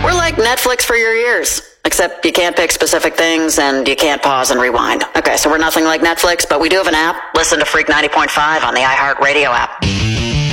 We're like Netflix for your ears, except you can't pick specific things and you can't pause and rewind. Okay, so we're nothing like Netflix, but we do have an app. Listen to Freak 90.5 on the iHeartRadio app.